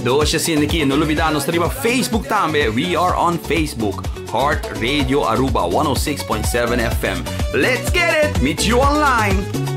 Do siya siniki nulubidan nos triba Facebook tambe. We are on Facebook. Heart Radio Aruba 106.7 FM. Let's get it! Meet you online!